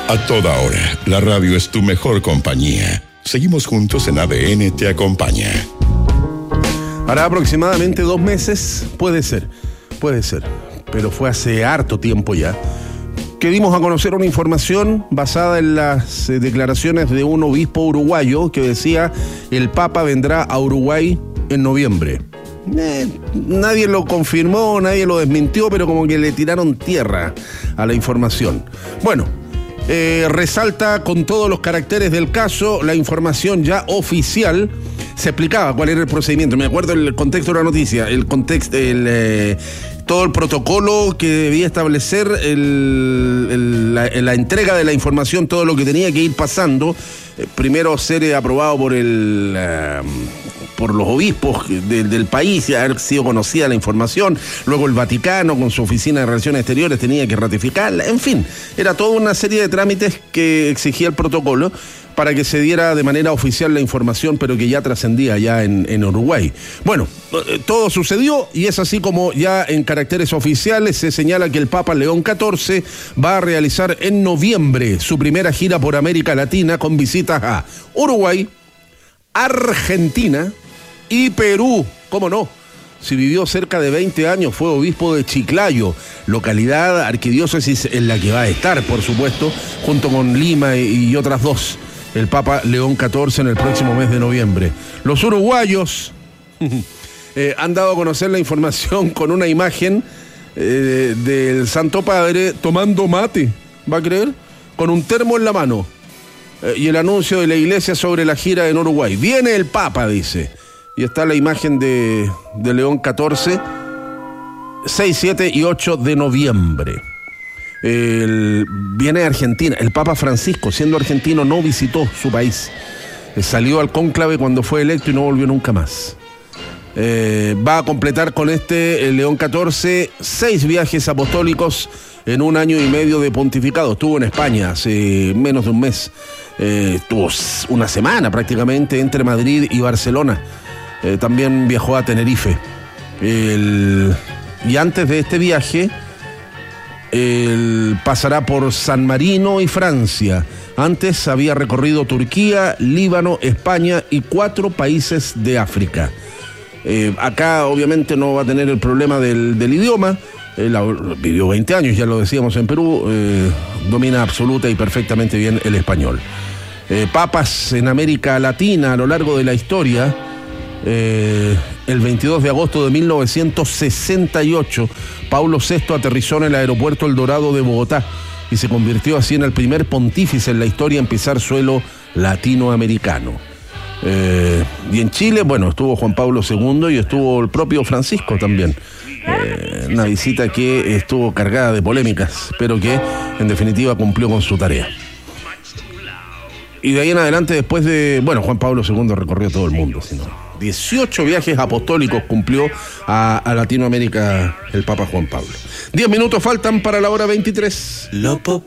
A toda hora, la radio es tu mejor compañía. Seguimos juntos en ADN Te Acompaña. Hará aproximadamente 2 meses, puede ser, pero fue hace harto tiempo ya, que dimos a conocer una información basada en las declaraciones de un obispo uruguayo que decía: el Papa vendrá a Uruguay en noviembre. Nadie lo confirmó, nadie lo desmintió, pero como que le tiraron tierra a la información. Bueno, resalta con todos los caracteres del caso la información ya oficial. Se explicaba cuál era el procedimiento. Me acuerdo el contexto de la noticia, todo el protocolo que debía establecer la entrega de la información, todo lo que tenía que ir pasando. Primero ser aprobado por los obispos del país y haber sido conocida la información. Luego el Vaticano, con su oficina de Relaciones Exteriores, tenía que ratificarla. En fin, era toda una serie de trámites que exigía el protocolo para que se diera de manera oficial la información, pero que ya trascendía ya en Uruguay. Bueno, todo sucedió y es así como ya en caracteres oficiales se señala que el Papa León XIV va a realizar en noviembre su primera gira por América Latina con visitas a Uruguay, Argentina y Perú. ¿Cómo no? Si vivió cerca de 20 años, fue obispo de Chiclayo, localidad, arquidiócesis en la que va a estar, por supuesto, junto con Lima y otras dos. El Papa León XIV en el próximo mes de noviembre. Los uruguayos han dado a conocer la información con una imagen del Santo Padre tomando mate, ¿va a creer? Con un termo en la mano. Y el anuncio de la iglesia sobre la gira en Uruguay. Viene el Papa, dice. Y está la imagen de León XIV, 6, 7 y 8 de noviembre. Viene a Argentina. El Papa Francisco, siendo argentino, no visitó su país. Salió al cónclave cuando fue electo y no volvió nunca más. Va a completar con el León XIV 6 viajes apostólicos en 1 año y medio de pontificado. Estuvo en España hace menos de un mes. Estuvo una semana prácticamente entre Madrid y Barcelona. También viajó a Tenerife. Y antes de este viaje, pasará por San Marino y Francia. Antes había recorrido Turquía, Líbano, España y 4 países de África. Acá obviamente no va a tener el problema del idioma. Vivió 20 años, ya lo decíamos, en Perú. Domina absoluta y perfectamente bien el español. Papas en América Latina a lo largo de la historia. El 22 de agosto de 1968, Paulo VI aterrizó en el aeropuerto El Dorado de Bogotá y se convirtió así en el primer pontífice en la historia en pisar suelo latinoamericano. Y en Chile, bueno, estuvo Juan Pablo II y estuvo el propio Francisco también. Una visita que estuvo cargada de polémicas, pero que en definitiva cumplió con su tarea. Y de ahí en adelante, después de... Bueno, Juan Pablo II recorrió todo el mundo, sino 18 viajes apostólicos cumplió a Latinoamérica el Papa Juan Pablo. 10 minutos faltan para la hora 23.